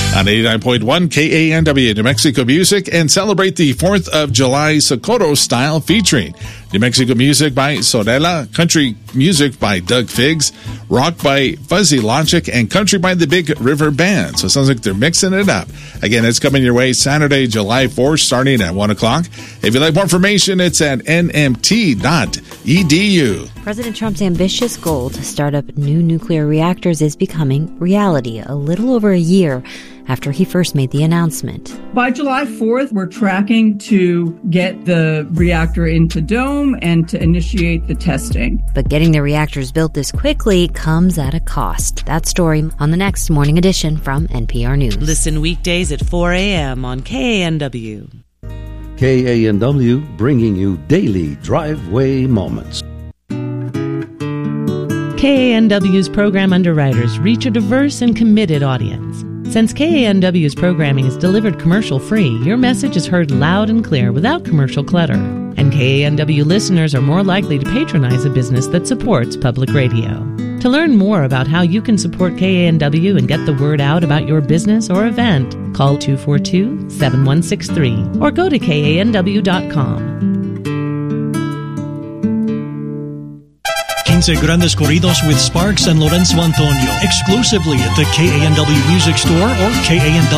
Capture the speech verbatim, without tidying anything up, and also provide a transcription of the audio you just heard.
On eighty-nine point one K A N W, New Mexico Music, and celebrate the fourth of July Socorro style featuring New Mexico music by Sorella, country music by Doug Figs, rock by Fuzzy Logic, and country by the Big River Band. So it sounds like they're mixing it up. Again, it's coming your way Saturday, July fourth, starting at one o'clock. If you'd like more information, it's at N M T dot E D U. President Trump's ambitious goal to start up new nuclear reactors is becoming reality a little over a year after he first made the announcement. By July fourth, we're tracking to get the reactor into dome and to initiate the testing. But getting the reactors built this quickly comes at a cost. That story on the next Morning Edition from N P R News. Listen weekdays at four a.m. on K A N W. K A N W, bringing you daily driveway moments. K A N W's program underwriters reach a diverse and committed audience. Since K A N W's programming is delivered commercial-free, your message is heard loud and clear without commercial clutter. And K A N W listeners are more likely to patronize a business that supports public radio. To learn more about how you can support K A N W and get the word out about your business or event, call two four two, seven one six three or go to K A N W dot com. quince Grandes Corridos with Sparks and Lorenzo Antonio, exclusively at the K A N W Music Store or K A N W